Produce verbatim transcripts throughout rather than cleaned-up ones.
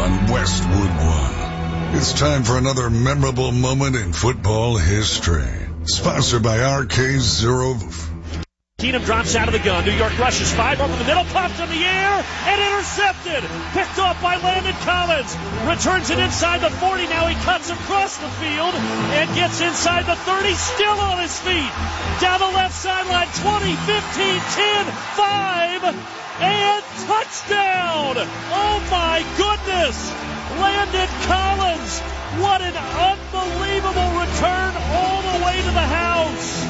on Westwood One. It's time for another memorable moment in football history. Sponsored by R K Zero. Keenum drops out of the gun. New York rushes five over the middle, popped in the air, and intercepted. Picked off by Landon Collins. Returns it inside the forty. Now he cuts across the field and gets inside the thirty, still on his feet. Down the left sideline, twenty, fifteen, ten, five, and touchdown. Oh my goodness. Landon Collins. What an unbelievable return all the way to the house.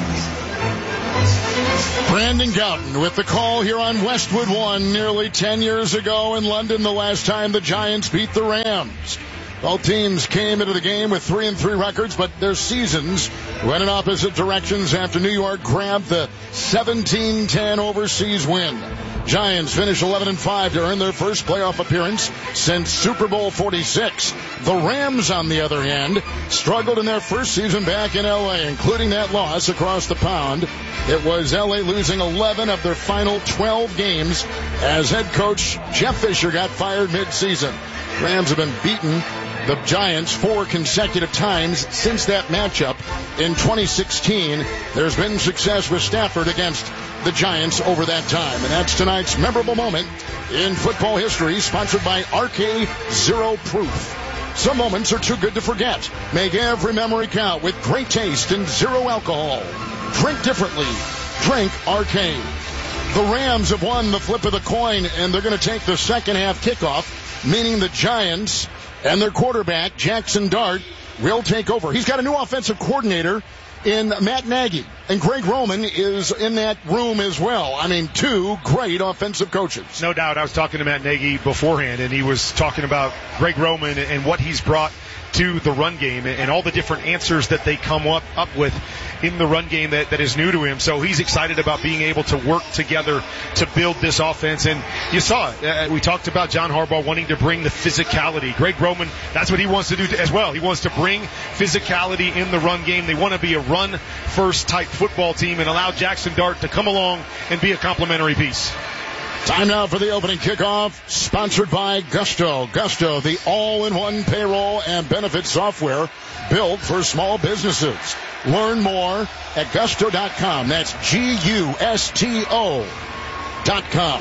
Brandon Gowton with the call here on Westwood One. Nearly ten years ago in London, the last time the Giants beat the Rams. Both teams came into the game with three and three records, but their seasons went in opposite directions after New York grabbed the seventeen ten overseas win. Giants finished eleven and five to earn their first playoff appearance since Super Bowl forty-six. The Rams, on the other hand, struggled in their first season back in L A, including that loss across the pond. It was L A losing eleven of their final twelve games as head coach Jeff Fisher got fired mid-season. Rams have been beaten the Giants four consecutive times since that matchup in twenty sixteen. There's been success with Stafford against the Giants over that time. And that's tonight's memorable moment in football history, sponsored by R K Zero Proof. Some moments are too good to forget. Make every memory count with great taste and zero alcohol. Drink differently. Drink R K. The Rams have won the flip of the coin, and they're going to take the second half kickoff, meaning the Giants and their quarterback, Jackson Dart, will take over. He's got a new offensive coordinator in Matt Nagy, and Greg Roman is in that room as well. I mean, two great offensive coaches. No doubt. I was talking to Matt Nagy beforehand, and he was talking about Greg Roman and what he's brought to the run game and all the different answers that they come up, up with in the run game that, that is new to him. So he's excited about being able to work together to build this offense. And you saw it. Uh, we talked about John Harbaugh wanting to bring the physicality. Greg Roman, that's what he wants to do as well. He wants to bring physicality in the run game. They want to be a run-first type football team and allow Jackson Dart to come along and be a complementary piece. Time now for the opening kickoff, sponsored by Gusto. Gusto, the all-in-one payroll and benefit software built for small businesses. Learn more at gusto dot com. That's G U S T O dot com.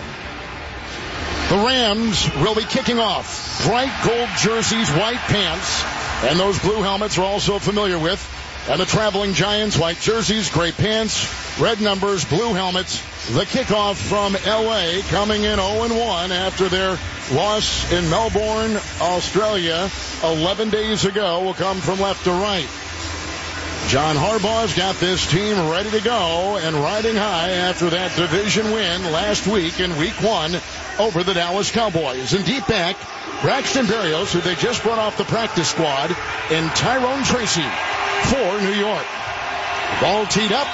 The Rams will be kicking off. Bright gold jerseys, white pants, and those blue helmets are also familiar with. And the traveling Giants, white jerseys, gray pants, red numbers, blue helmets. The kickoff from L A coming in oh and one after their loss in Melbourne, Australia, eleven days ago, will come from left to right. John Harbaugh's got this team ready to go and riding high after that division win last week in week one over the Dallas Cowboys. And deep back, Braxton Berrios, who they just brought off the practice squad, and Tyrone Tracy for New York. Ball teed up.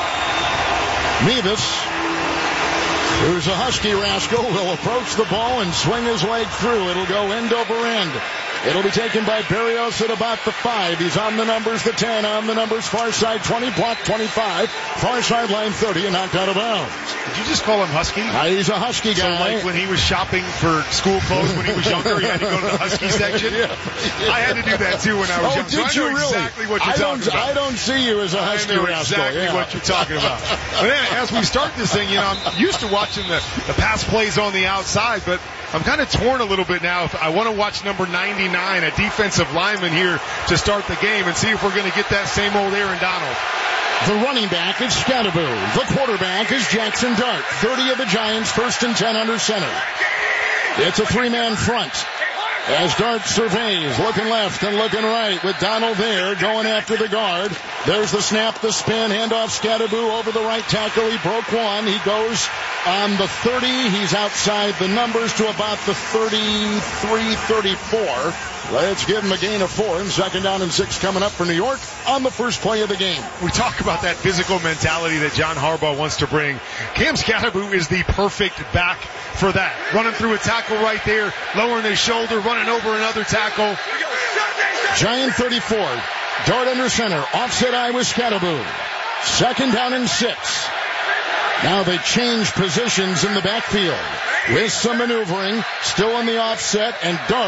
Mevis, who's a Husky rascal, will approach the ball and swing his leg through. It'll go end over end. It'll be taken by Berrios at about the five. He's on the numbers, the ten, on the numbers, far side twenty, block twenty-five, far sideline thirty, and knocked out of bounds. Did you just call him Husky? Uh, he's a Husky guy. So like when he was shopping for school clothes when he was younger, he had to go to the Husky section? yeah. Yeah. I had to do that too when I was oh, younger. Did so I you know really? exactly what you're I talking about. I don't see you as a Husky I know rascal. exactly yeah. what you're talking about. But then as we start this thing, you know, I'm used to watching the, the pass plays on the outside, but I'm kind of torn a little bit now. If I want to watch number ninety-nine, a defensive lineman here to start the game and see if we're going to get that same old Aaron Donald. The running back is Scatterboo. The quarterback is Jackson Dart. thirty of the Giants, first and ten under center. It's a three-man front. As Dart surveys, looking left and looking right with Donald there going after the guard. There's the snap, the spin, handoff Scatterboo over the right tackle. He broke one. He goes on the thirty. He's outside the numbers to about the thirty-three thirty-four. Let's give him a gain of four, and second down and six coming up for New York on the first play of the game. We talk about that physical mentality that John Harbaugh wants to bring. Cam Scatterboo is the perfect back for that. Running through a tackle right there, lowering his shoulder, running over another tackle. Giant thirty-four. Dart under center. Offset eye with Scatterboo. Second down and six. Now they change positions in the backfield with some maneuvering. Still in the offset, and Dart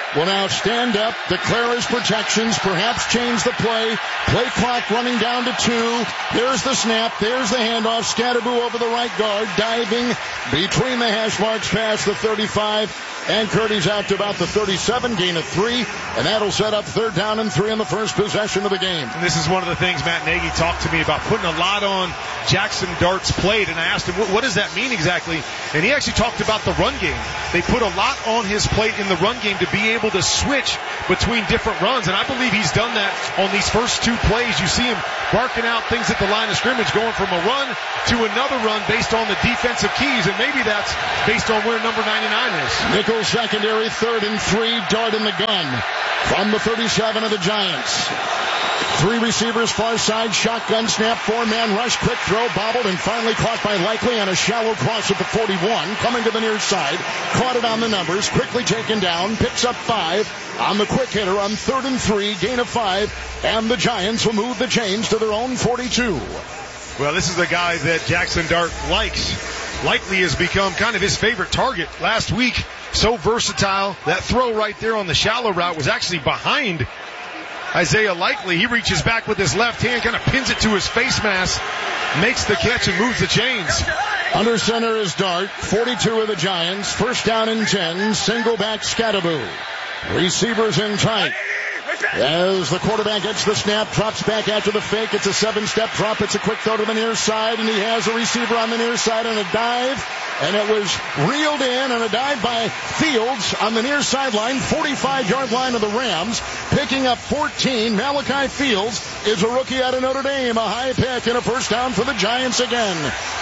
will now stand up, declare his protections, perhaps change the play. Play clock running down to two. There's the snap. There's the handoff. Scadaboo over the right guard, diving between the hash marks past the thirty-five. And Curdy's out to about the thirty-seven, gain of three, and that'll set up third down and three on the first possession of the game. And this is one of the things Matt Nagy talked to me about, putting a lot on Jackson Dart's plate, and I asked him, what, what does that mean exactly? And he actually talked about the run game. They put a lot on his plate in the run game to be able to switch between different runs, and I believe he's done that on these first two plays. You see him barking out things at the line of scrimmage, going from a run to another run based on the defensive keys, and maybe that's based on where number ninety-nine is. Nickel secondary, third and three, Dart in the gun from the thirty-seven of the Giants. Three receivers, far side, shotgun snap, four-man rush, quick throw, bobbled, and finally caught by Likely on a shallow cross at the forty-one, coming to the near side, caught it on the numbers, quickly taken down, picks up five on the quick hitter on third and three, gain of five, and the Giants will move the chains to their own forty-two. Well, this is a guy that Jackson Dart likes. Likely has become kind of his favorite target last week. So versatile. That throw right there on the shallow route was actually behind Isaiah Likely. He reaches back with his left hand, kind of pins it to his face mask, makes the catch and moves the chains. Under center is Dart, forty-two of the Giants. First down and ten, single back Scadaboo. Receivers in tight. As the quarterback gets the snap, drops back after the fake. It's a seven-step drop. It's a quick throw to the near side, and he has a receiver on the near side and a dive. And it was reeled in and a dive by Fields on the near sideline, forty-five-yard line of the Rams. Picking up fourteen, Malachi Fields is a rookie out of Notre Dame. A high pick and a first down for the Giants again.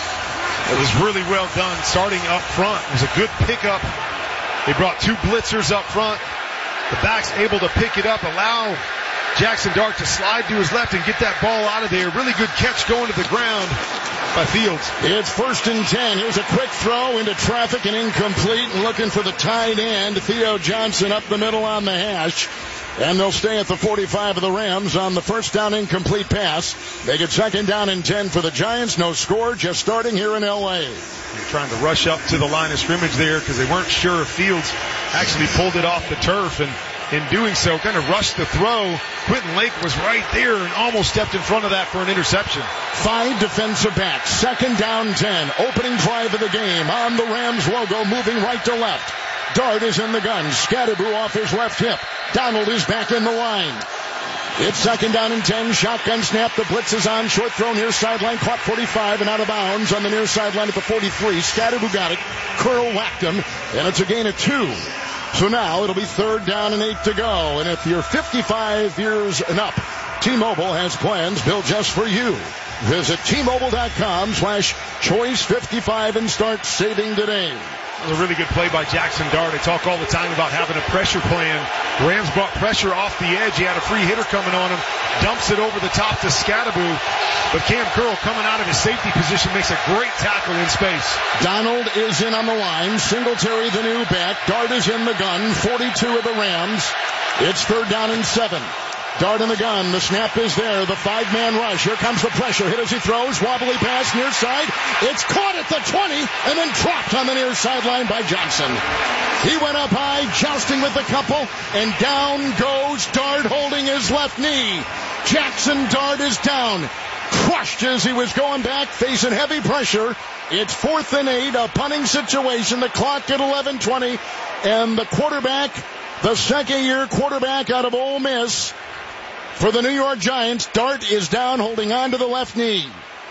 It was really well done starting up front. It was a good pickup. They brought two blitzers up front. The back's able to pick it up, allow Jackson Dart to slide to his left and get that ball out of there. Really good catch going to the ground by Fields. It's first and ten. Here's a quick throw into traffic and incomplete, and looking for the tight end, Theo Johnson, up the middle on the hash. And they'll stay at the forty-five of the Rams on the first down incomplete pass. They get second down and ten for the Giants. No score, just starting here in L A. They're trying to rush up to the line of scrimmage there because they weren't sure if Fields actually pulled it off the turf, and in doing so, kind of rushed the throw. Quentin Lake was right there and almost stepped in front of that for an interception. Five defensive backs, second down ten. Opening drive of the game on the Rams logo, moving right to left. Dart is in the gun. Scadaboo off his left hip. Donald is back in the line. It's second down and ten. Shotgun snap. The blitz is on. Short throw near sideline. Caught forty-five and out of bounds on the near sideline at the forty-three. Scadaboo got it. Curl whacked him. And it's a gain of two. So now it'll be third down and eight to go. And if you're fifty-five years and up, T-Mobile has plans built just for you. Visit T-Mobile.com slash choice 55 and start saving today. That was a really good play by Jackson Dart. They talk all the time about having a pressure plan. The Rams brought pressure off the edge. He had a free hitter coming on him. Dumps it over the top to Scadaboo. But Cam Curl, coming out of his safety position, makes a great tackle in space. Donald is in on the line. Singletary the new back. Dart is in the gun. forty-two of the Rams. It's third down and seven. Dart in the gun. The snap is there. The five-man rush. Here comes the pressure. Hit as he throws. Wobbly pass near side. It's caught at the twenty and then dropped on the near sideline by Johnson. He went up high, jousting with the couple, and down goes Dart holding his left knee. Jackson Dart is down. Crushed as he was going back, facing heavy pressure. It's fourth and eight, a punting situation. The clock at eleven twenty, and the quarterback, the second-year quarterback out of Ole Miss, for the New York Giants, Dart is down, holding on to the left knee.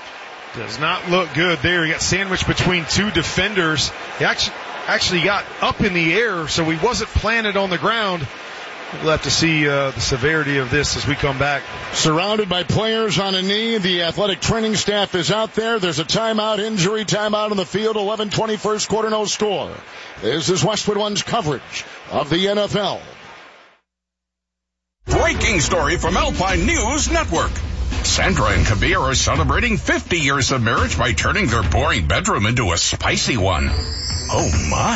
Does not look good there. He got sandwiched between two defenders. He actually, actually got up in the air, so he wasn't planted on the ground. We'll have to see uh, the severity of this as we come back. Surrounded by players on a knee, the athletic training staff is out there. There's a timeout, injury timeout on the field, eleven twenty, first quarter, no score. This is Westwood One's coverage of the N F L. Breaking story from Alpine News Network. Sandra and Kabir are celebrating fifty years of marriage by turning their boring bedroom into a spicy one. Oh my.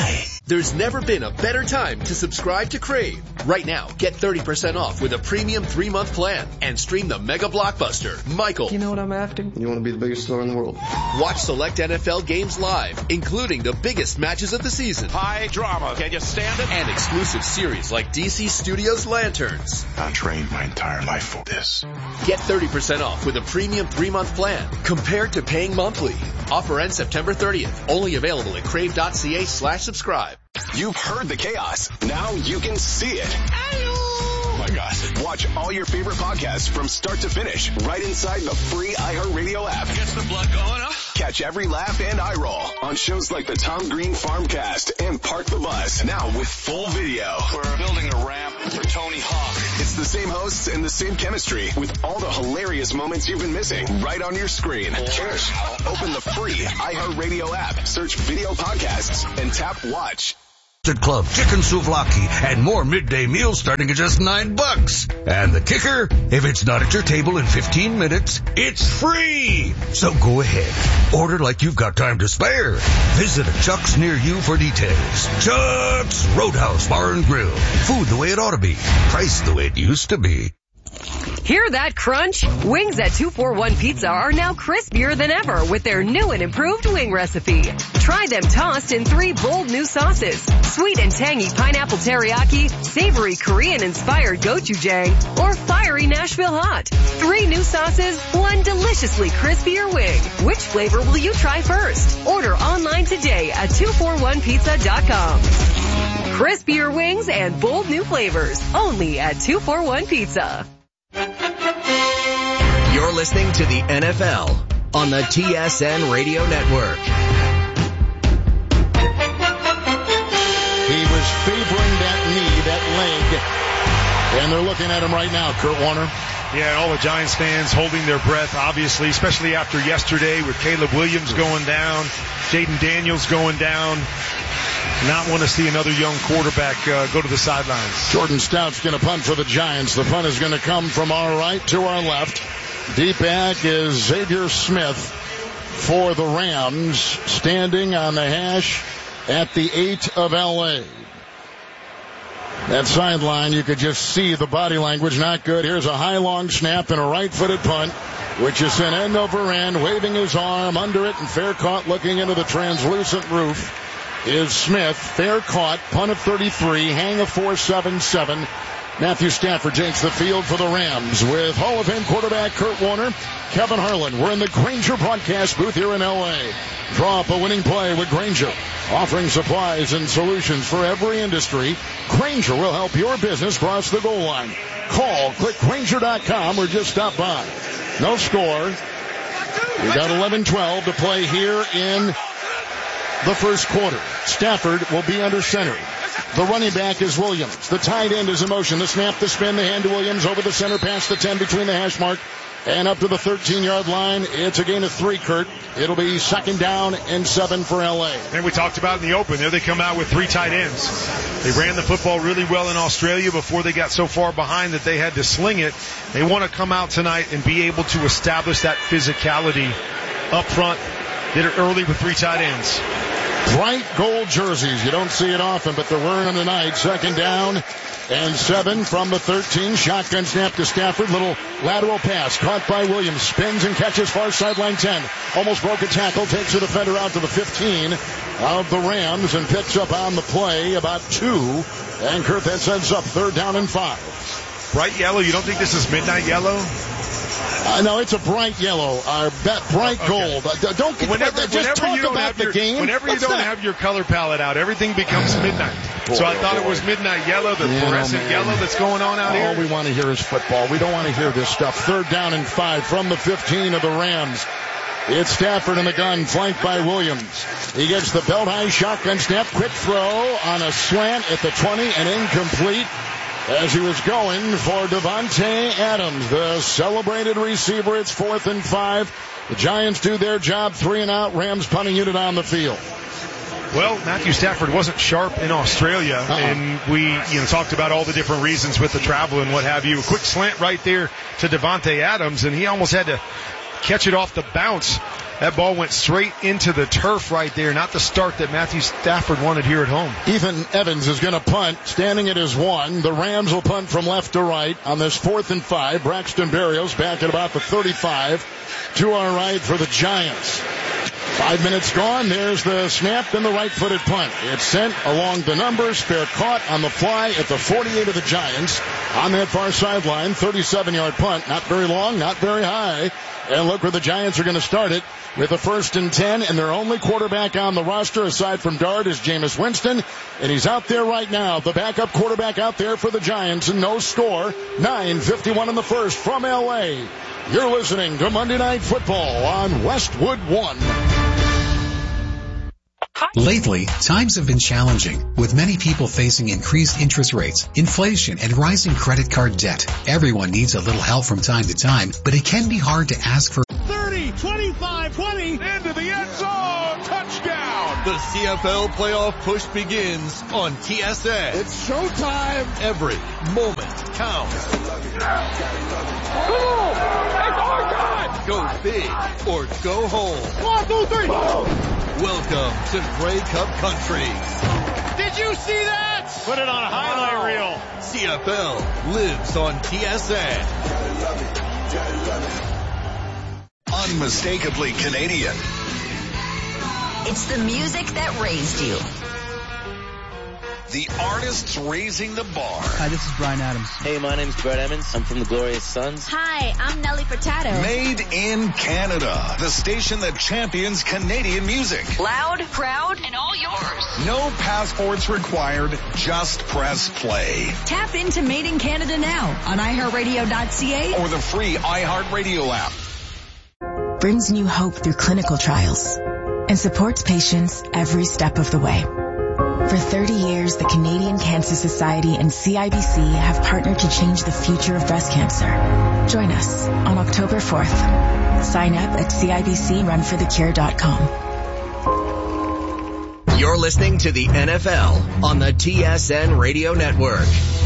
There's never been a better time to subscribe to Crave. Right now, get thirty percent off with a premium three-month plan and stream the mega blockbuster, Michael. You know what I'm after? You want to be the biggest star in the world. Watch select N F L games live, including the biggest matches of the season. High drama. Can you stand it? And exclusive series like D C Studios Lanterns. I trained my entire life for this. Get thirty percent off with a premium three-month plan compared to paying monthly. Offer ends September thirtieth. Only available at crave.ca slash subscribe. You've heard the chaos. Now you can see it. Oh my gosh. Watch all your favorite podcasts from start to finish right inside the free iHeartRadio app. Gets the blood going, huh? Catch every laugh and eye roll on shows like the Tom Green Farmcast and Park the Bus. Now with full video. We're building a ramp for Tony Hawk. It's the same hosts and the same chemistry with all the hilarious moments you've been missing right on your screen. Cheers. Open the free iHeartRadio app, search video podcasts, and tap watch. Club, chicken souvlaki, and more midday meals starting at just nine bucks. And the kicker, if it's not at your table in fifteen minutes, it's free. So go ahead, order like you've got time to spare. Visit a Chuck's near you for details. Chuck's Roadhouse Bar and Grill. Food the way it ought to be. Price the way it used to be. Hear that crunch? Wings at two forty-one Pizza are now crispier than ever with their new and improved wing recipe. Try them tossed in three bold new sauces: sweet and tangy pineapple teriyaki, savory Korean-inspired gochujang, or fiery Nashville hot. Three new sauces, one deliciously crispier wing. Which flavor will you try first? Order online today at two forty-one pizza dot com. Crispier wings and bold new flavors, only at two forty-one Pizza. You're listening to the N F L on the T S N Radio Network. He was favoring that knee, that leg, and they're looking at him right now, Kurt Warner. Yeah, and all the Giants fans holding their breath, obviously, especially after yesterday with Caleb Williams going down, Jaden Daniels going down. Not want to see another young quarterback uh, go to the sidelines. Jordan Stout's going to punt for the Giants. The punt is going to come from our right to our left. Deep back is Xavier Smith for the Rams, standing on the hash at the eight of L A. That sideline, you could just see the body language, not good. Here's a high, long snap and a right-footed punt, which is sent end over end, waving his arm under it, and fair caught looking into the translucent roof is Smith. Fair caught, punt of thirty-three, hang of four seven seven. Matthew Stafford takes the field for the Rams with Hall of Fame quarterback Kurt Warner, Kevin Harlan. We're in the Grainger broadcast booth here in L A. Draw up a winning play with Grainger, offering supplies and solutions for every industry. Grainger will help your business cross the goal line. Call, click Grainger dot com, or just stop by. No score. We got eleven twelve to play here in the first quarter. Stafford will be under center. The running back is Williams. The tight end is in motion. The snap, the spin, the hand to Williams over the center, past the ten between the hash mark and up to the thirteen-yard line. It's a gain of three, Kurt. It'll be second down and seven for L A. And we talked about in the open, there they come out with three tight ends. They ran the football really well in Australia before they got so far behind that they had to sling it. They want to come out tonight and be able to establish that physicality up front. Did it early with three tight ends. Bright gold jerseys. You don't see it often, but they're wearing them tonight. Second down and seven from the thirteen. Shotgun snap to Stafford. Little lateral pass caught by Williams. Spins and catches far sideline ten. Almost broke a tackle. Takes the defender out to the fifteen of the Rams and picks up on the play about two. And Kurt, that sets up third down and five. Bright yellow. You don't think this is midnight yellow? Uh, no, it's a bright yellow, uh, that bright okay. gold. Uh, don't get, whenever, just whenever talk you don't about have the your, game. Whenever What's you don't that? have your color palette out, everything becomes midnight. Boy, so I oh thought boy. it was midnight yellow, the yeah, fluorescent no, yellow that's going on out All here. All we want to hear is football. We don't want to hear this stuff. Third down and five from the fifteen of the Rams. It's Stafford in the gun, flanked by Williams. He gets the belt-high shotgun snap. Quick throw on a slant at the twenty and incomplete as he was going for Devontae Adams, the celebrated receiver. It's fourth and five. The Giants do their job, three and out. Rams punting unit on the field. Well, Matthew Stafford wasn't sharp in Australia, uh-uh. and we you know talked about all the different reasons with the travel and what have you. A quick slant right there to Devontae Adams, and he almost had to catch it off the bounce That ball went straight into the turf right there, not the start that Matthew Stafford wanted here at home. Ethan Evans is going to punt, standing at his one. The Rams will punt from left to right on this fourth and five. Braxton Berrios back at about the thirty-five. To our right for the Giants. Five minutes gone. There's the snap and the right-footed punt. It's sent along the numbers. Fair caught on the fly at the forty-eight of the Giants. On that far sideline, thirty-seven-yard punt. Not very long, not very high. And look where the Giants are going to start it with a first and ten. And their only quarterback on the roster, aside from Dart, is Jameis Winston. And he's out there right now. The backup quarterback out there for the Giants. And no score. nine fifty-one in the first from L A. You're listening to Monday Night Football on Westwood One. Lately, times have been challenging, with many people facing increased interest rates, inflation, and rising credit card debt. Everyone needs a little help from time to time, but it can be hard to ask for thirty, twenty-five, twenty, into the end zone, touchdown! The C F L playoff push begins on T S N. It's showtime! Every moment counts. Oh, it's our time! Go big or go home. One, two, three, boom! Welcome to Grey Cup Country. Did you see that? Put it on a highlight wow. reel. C F L lives on T S N. Unmistakably Canadian. It's the music that raised you. The artists raising the bar. Hi, this is Bryan Adams. Hey, my name's Brett Emmons. I'm from the Glorious Sons. Hi, I'm Nelly Furtado. Made in Canada. The station that champions Canadian music. Loud, proud, and all yours. No passports required. Just press play. Tap into Made in Canada now on i heart radio dot c a or the free iHeartRadio app. Brings new hope through clinical trials and supports patients every step of the way. For thirty years, the Canadian Cancer Society and C I B C have partnered to change the future of breast cancer. Join us on October fourth. Sign up at C I B C run for the cure dot com. You're listening to the N F L on the T S N Radio Network.